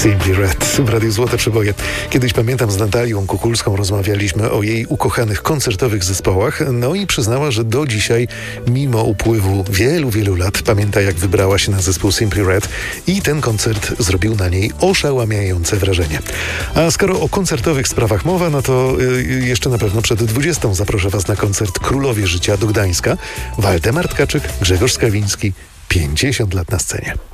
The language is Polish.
Simply Red w Radiu Złote Przeboje. Kiedyś, pamiętam, z Natalią Kukulską rozmawialiśmy o jej ukochanych koncertowych zespołach, no i przyznała, że do dzisiaj, mimo upływu wielu, wielu lat, pamięta, jak wybrała się na zespół Simply Red i ten koncert zrobił na niej oszałamiające wrażenie. A skoro o koncertowych sprawach mowa, no to jeszcze na pewno przed 20 zaproszę Was na koncert Królowie Życia do Gdańska. Waldemar Tkaczyk, Grzegorz Skawiński, 50 lat na scenie.